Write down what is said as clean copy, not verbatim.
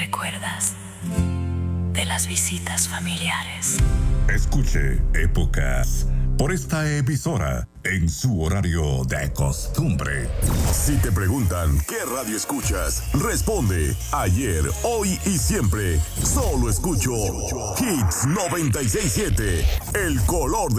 recuerdas de las visitas familiares. Escuche Épocas por esta emisora en su horario de costumbre. Si te preguntan qué radio escuchas, responde ayer, hoy y siempre. Solo escucho Hits 96.7, el color de